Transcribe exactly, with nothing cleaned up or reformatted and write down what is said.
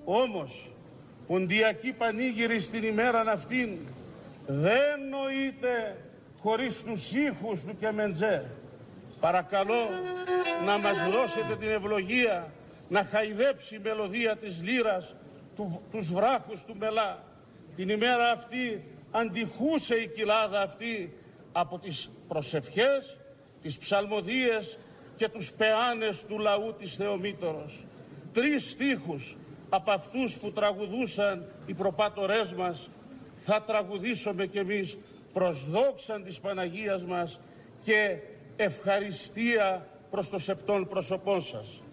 Όμως, ποντιακή πανήγυρη στην ημέραν αυτήν δεν νοείται χωρίς τους ήχους του Κεμεντζέ. Παρακαλώ να μας δώσετε την ευλογία να χαϊδέψει η μελωδία της λύρας του, τους βράχους του Μελά. Την ημέρα αυτή αντιχούσε η κοιλάδα αυτή από τις προσευχές, τις ψαλμοδίες και τους πεάνες του λαού της Θεομήτωρος. Τρεις στίχους από αυτούς που τραγουδούσαν οι προπάτορές μας θα τραγουδήσουμε κι εμείς προς δόξαν της Παναγίας μας και ευχαριστία προς το σεπτόν πρόσωπόν σας.